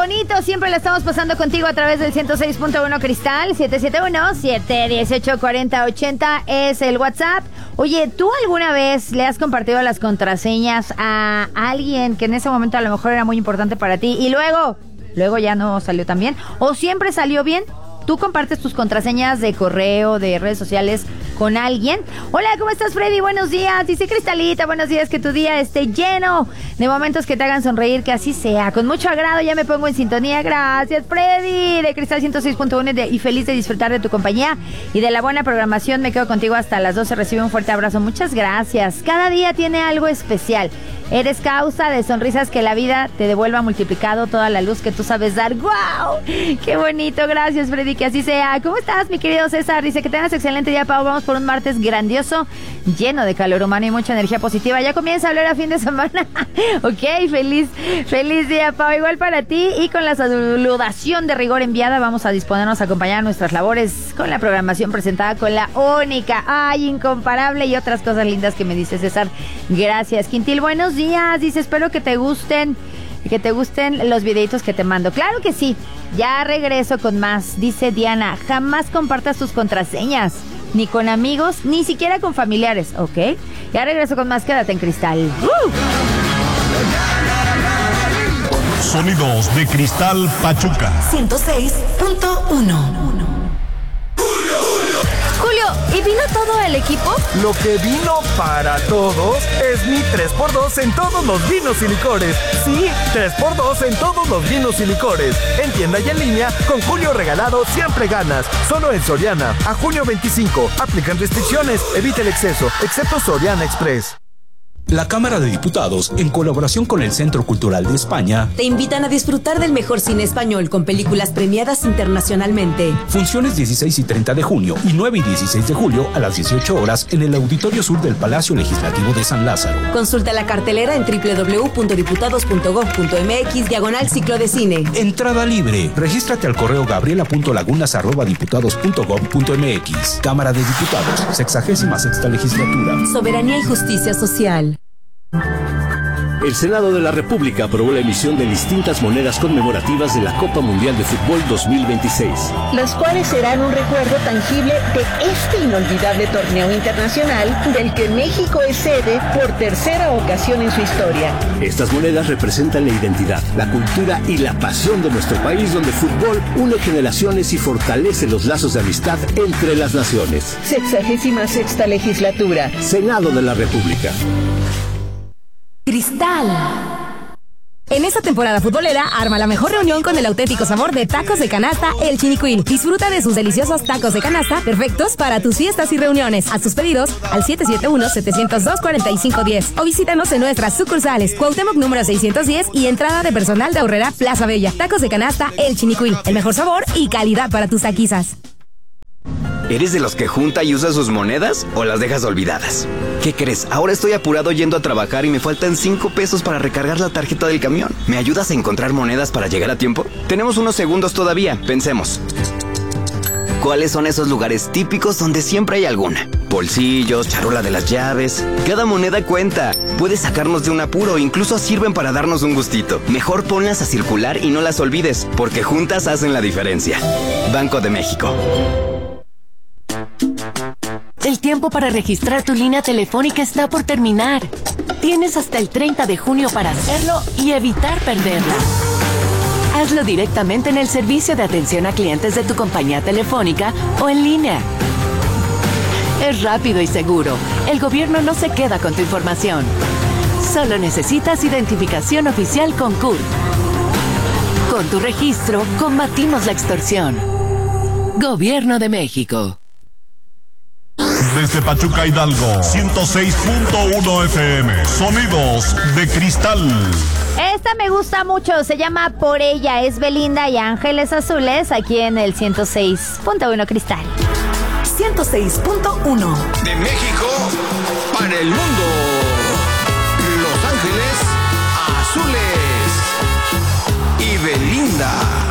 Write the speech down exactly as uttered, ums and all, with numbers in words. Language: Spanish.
bonito, siempre la estamos pasando contigo a través del ciento seis punto uno Cristal. Siete siete uno, siete uno ocho, cuatro cero ocho cero es el WhatsApp. Oye, ¿tú alguna vez le has compartido las contraseñas a alguien que en ese momento a lo mejor era muy importante para ti y luego, luego ya no salió tan bien? ¿O siempre salió bien? ¿Tú compartes tus contraseñas de correo, de redes sociales con alguien? Hola, ¿cómo estás, Freddy? Buenos días. Dice Cristalita, buenos días, que tu día esté lleno de momentos que te hagan sonreír, que así sea. Con mucho agrado ya me pongo en sintonía. Gracias, Freddy, de Cristal ciento seis punto uno y feliz de disfrutar de tu compañía y de la buena programación. Me quedo contigo hasta las doce. Recibe un fuerte abrazo. Muchas gracias. Cada día tiene algo especial. Eres causa de sonrisas que la vida te devuelva multiplicado toda la luz que tú sabes dar. ¡Guau! ¡Qué bonito! Gracias, Freddy, que así sea. ¿Cómo estás, mi querido César? Dice que tengas excelente día, Pau. Vamos por un martes grandioso, lleno de calor humano y mucha energía positiva. Ya comienza a hablar a fin de semana. Ok, feliz, feliz día, Pau. Igual para ti, y con la saludación de rigor enviada, vamos a disponernos a acompañar nuestras labores con la programación presentada con la única, ay, incomparable y otras cosas lindas que me dice César. Gracias, Quintil. Buenos días. Dice, espero que te gusten, que te gusten los videitos que te mando. Claro que sí. Ya regreso con más. Dice Diana, jamás compartas tus contraseñas, ni con amigos, ni siquiera con familiares, ¿ok? Ya regreso con más. Quédate en Cristal. ¡Uh! Sonidos de Cristal Pachuca ciento seis punto uno. Julio, ¿y vino todo el equipo? Lo que vino para todos es mi tres por dos en todos los vinos y licores. Sí, tres por dos en todos los vinos y licores. En tienda y en línea, con Julio regalado siempre ganas. Solo en Soriana. A junio veinticinco. Aplican restricciones. Evita el exceso, excepto Soriana Express. La Cámara de Diputados, en colaboración con el Centro Cultural de España, te invitan a disfrutar del mejor cine español con películas premiadas internacionalmente. Funciones dieciséis y treinta de junio y nueve y dieciséis de julio a las dieciocho horas en el Auditorio Sur del Palacio Legislativo de San Lázaro. Consulta la cartelera en doble u doble u doble u punto diputados punto gob punto eme equis diagonal ciclo de cine. Entrada libre. Regístrate al correo gabriela punto lagunas arroba diputados punto gob punto eme equis. Cámara de Diputados, sexagésima sexta legislatura. Soberanía y justicia social. El Senado de la República aprobó la emisión de distintas monedas conmemorativas de la Copa Mundial de Fútbol dos mil veintiséis. Las cuales serán un recuerdo tangible de este inolvidable torneo internacional del que México es sede por tercera ocasión en su historia. Estas monedas representan la identidad, la cultura y la pasión de nuestro país, donde el fútbol une generaciones y fortalece los lazos de amistad entre las naciones. Sexagésima sexta legislatura. Senado de la República. Cristal. En esta temporada futbolera, arma la mejor reunión con el auténtico sabor de tacos de canasta El Chinicuil. Disfruta de sus deliciosos tacos de canasta, perfectos para tus fiestas y reuniones. Haz tus pedidos al siete siete uno, siete cero dos, cuatro cinco uno cero o visítanos en nuestras sucursales Cuauhtémoc número seiscientos diez y entrada de personal de Aurrera Plaza Bella. Tacos de canasta El Chinicuil, el mejor sabor y calidad para tus taquizas. ¿Eres de los que junta y usa sus monedas o las dejas olvidadas? ¿Qué crees? Ahora estoy apurado yendo a trabajar y me faltan cinco pesos para recargar la tarjeta del camión. ¿Me ayudas a encontrar monedas para llegar a tiempo? Tenemos unos segundos todavía. Pensemos. ¿Cuáles son esos lugares típicos donde siempre hay alguna? Bolsillos, charola de las llaves. Cada moneda cuenta. Puede sacarnos de un apuro, incluso sirven para darnos un gustito. Mejor ponlas a circular y no las olvides, porque juntas hacen la diferencia. Banco de México. El tiempo para registrar tu línea telefónica está por terminar. Tienes hasta el treinta de junio para hacerlo y evitar perderla. Hazlo directamente en el servicio de atención a clientes de tu compañía telefónica o en línea. Es rápido y seguro. El gobierno no se queda con tu información. Solo necesitas identificación oficial con C U R. Con tu registro, combatimos la extorsión. Gobierno de México. Desde Pachuca, Hidalgo, ciento seis punto uno F M. Sonidos de Cristal. Esta me gusta mucho, se llama Por Ella, es Belinda y Ángeles Azules, aquí en el ciento seis punto uno Cristal. ciento seis punto uno. De México para el mundo. Los Ángeles Azules y Belinda.